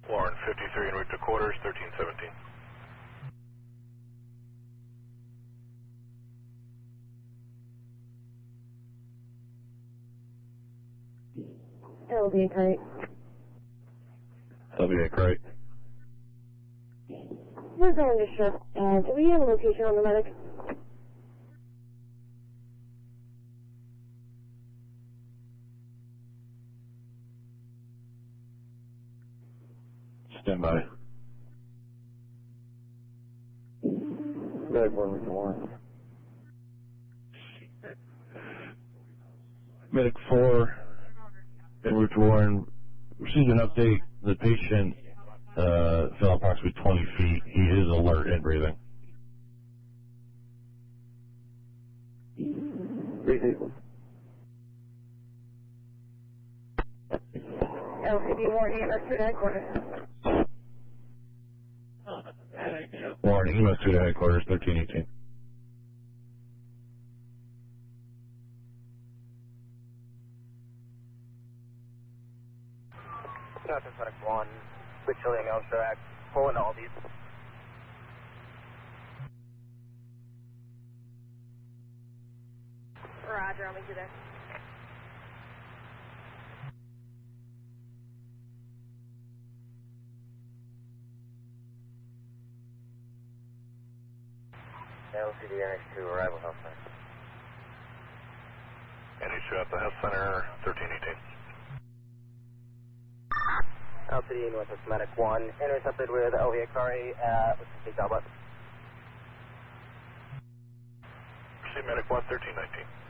Warren 53 en route to quarters, 1317. LV Kite. LVA Crate. We're going to shift. Do we have a location on the medic? Stand by. Medic 1 with Warren. Medic 4 en route to Warren. Received an update. The patient fell approximately 20 feet. He is alert and breathing. LCD Warren, EMS 2 to headquarters. Warren, EMS 2 to headquarters, 1318. Northern Medic 1, quick chilling on track, pulling all these. Roger, I'll meet you there. LCD NH2, arrival health center. NH2 at the health center, 1318. LCD Northwest Medic 1, intercepted with LV Akari at, what's the button? Proceed Medic 1, 1319.